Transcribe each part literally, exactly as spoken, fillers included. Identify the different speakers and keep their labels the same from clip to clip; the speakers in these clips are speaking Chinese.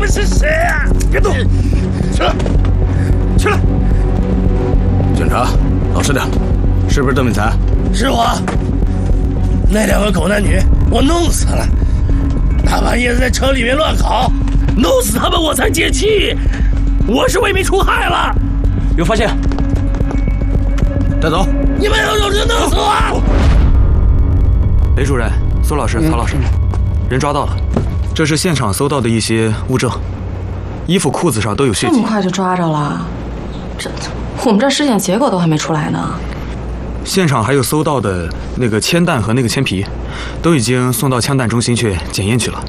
Speaker 1: 们是谁啊？别动！起来，起来！
Speaker 2: 警察，老实点，是不是邓敏才？
Speaker 1: 是我。那两个狗男女，我弄死了。大半夜在车里面乱搞，弄死他们我才解气。我是为民除害了。
Speaker 2: 有发现，带走。
Speaker 1: 你们有种就弄死我！
Speaker 3: 雷主任、苏老师、曹老师，人抓到了，这是现场搜到的一些物证，衣服、裤子上都有血迹。
Speaker 4: 这么快就抓着了？这我们这尸检结果都还没出来呢。
Speaker 3: 现场还有搜到的那个铅弹和那个铅皮，都已经送到枪弹中心去检验去了。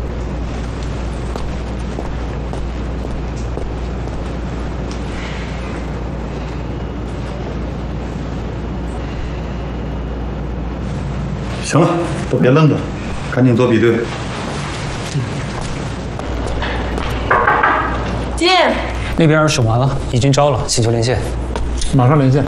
Speaker 5: 行了，都别愣着，赶紧做比对。
Speaker 4: 进。
Speaker 6: 那边审完了，已经招了，请求连线。
Speaker 7: 马上连线。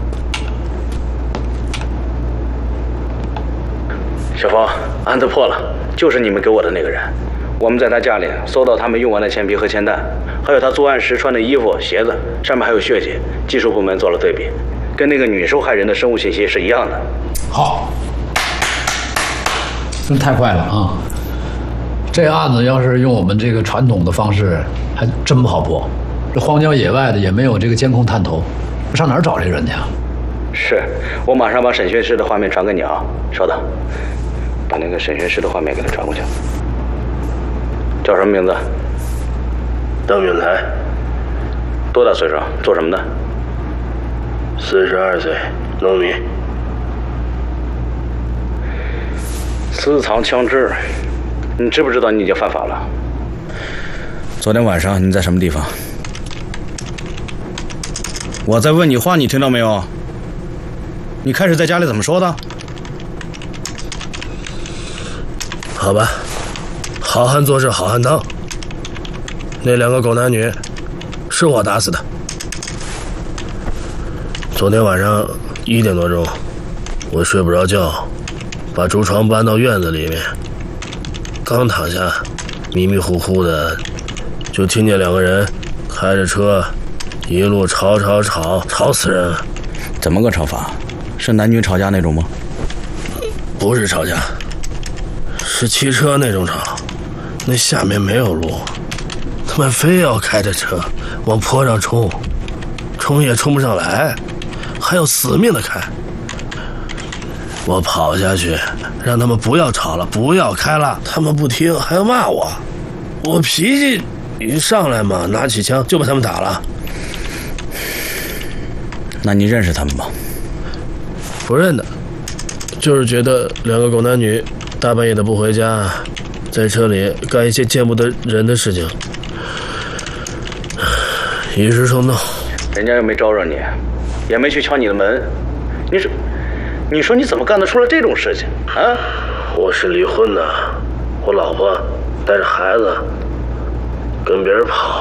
Speaker 2: 小芳，案子破了，就是你们给我的那个人。我们在他家里搜到他们用完的铅皮和铅弹，还有他作案时穿的衣服、鞋子，上面还有血迹。技术部门做了对比，跟那个女受害人的生物信息是一样的。
Speaker 7: 好。真太快了啊！这案子要是用我们这个传统的方式，还真不好破。这荒郊野外的也没有这个监控探头，上哪儿找这人去啊？
Speaker 2: 是，我马上把审讯室的画面传给你啊。稍等，把那个审讯室的画面给他传过去。叫什么名字？
Speaker 1: 邓敏才。
Speaker 2: 多大岁数？做什么的？
Speaker 1: 四十二岁，农民。
Speaker 2: 私藏枪支，你知不知道你已经犯法了？昨天晚上你在什么地方？我在问你话，你听到没有？你开始在家里怎么说的？
Speaker 1: 好吧，好汉做事好汉当。那两个狗男女，是我打死的。昨天晚上一点多钟，我睡不着觉。把竹床搬到院子里面，刚躺下，迷迷糊糊的，就听见两个人开着车，一路吵吵吵，吵死人了。
Speaker 2: 怎么个吵法？是男女吵架那种吗？
Speaker 1: 不是吵架，是骑车那种吵。那下面没有路，他们非要开着车往坡上冲，冲也冲不上来，还要死命的开。我跑下去，让他们不要吵了，不要开了。他们不听，还要骂我。我脾气一上来嘛，拿起枪就把他们打了。
Speaker 2: 那你认识他们吗？
Speaker 1: 不认得，就是觉得两个狗男女大半夜的不回家，在车里干一些见不得人的事情，一时冲动。
Speaker 2: 人家又没招惹你，也没去敲你的门，你说。你说你怎么干得出来这种事情啊？
Speaker 1: 我是离婚的，我老婆带着孩子跟别人跑。